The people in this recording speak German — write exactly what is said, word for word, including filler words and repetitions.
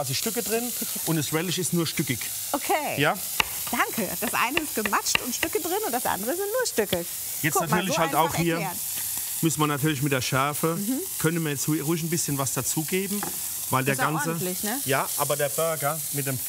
quasi Stücke drin und das Relish ist nur stückig. Okay. Ja? Danke. Das eine ist gematscht und Stücke drin und das andere sind nur Stücke. Jetzt Guck mal, natürlich so halt auch einfach hier erklären. müssen wir natürlich mit der Schärfe, Mhm. können wir jetzt ruhig ein bisschen was dazugeben, weil der Ist auch ganze, ordentlich, ne? ja, aber der Burger mit dem